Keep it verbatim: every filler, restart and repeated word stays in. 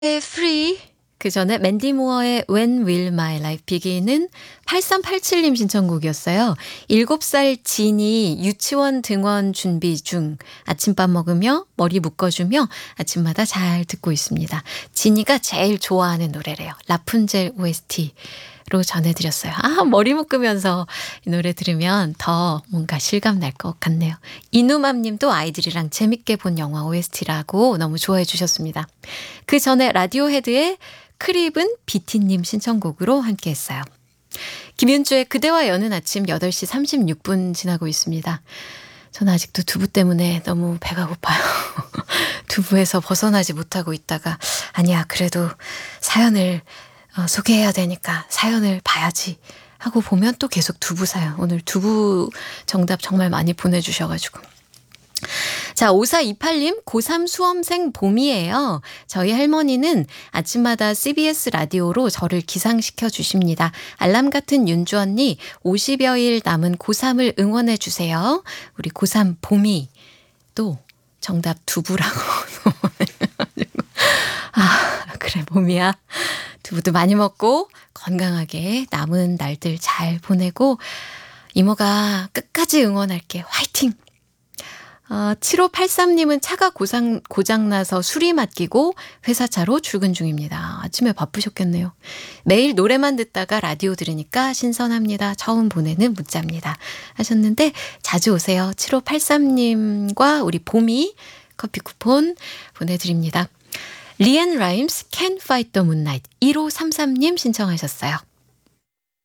Free. 그 전에 맨디 무어의 When Will My Life Begin은 팔삼팔칠 님 신청곡이었어요. 일곱 살 진이 유치원 등원 준비 중 아침밥 먹으며 머리 묶어주며 아침마다 잘 듣고 있습니다. 진이가 제일 좋아하는 노래래요. 라푼젤 오에스티로 전해드렸어요. 아, 머리 묶으면서 이 노래 들으면 더 뭔가 실감 날 것 같네요. 이누맘 님도 아이들이랑 재밌게 본 영화 오에스티라고 너무 좋아해 주셨습니다. 그 전에 라디오헤드의 크립은 비티님 신청곡으로 함께 했어요. 김윤주의 그대와 여는 아침 여덟 시 삼십육 분 지나고 있습니다. 저는 아직도 두부 때문에 너무 배가 고파요. 두부에서 벗어나지 못하고 있다가 아니야 그래도 사연을 어, 소개해야 되니까 사연을 봐야지 하고 보면 또 계속 두부 사연. 오늘 두부 정답 정말 많이 보내주셔가지고. 자, 오사이팔 님 고삼 수험생 봄이에요. 저희 할머니는 아침마다 씨비에스 라디오로 저를 기상시켜 주십니다. 알람 같은 윤주 언니 오십여 일 남은 고삼을 응원해 주세요. 우리 고삼 봄이 또 정답 두부라고. 아, 그래 봄이야. 두부도 많이 먹고 건강하게 남은 날들 잘 보내고 이모가 끝까지 응원할게. 화이팅! 어, 칠오팔삼 님은 차가 고장, 고장나서 수리 맡기고 회사차로 출근 중입니다. 아침에 바쁘셨겠네요. 매일 노래만 듣다가 라디오 들으니까 신선합니다. 처음 보내는 문자입니다. 하셨는데 자주 오세요. 칠오팔삼 님과 우리 봄이 커피 쿠폰 보내드립니다. 리앤 라임스 Can't Fight the Moonlight 일오삼삼 님 신청하셨어요.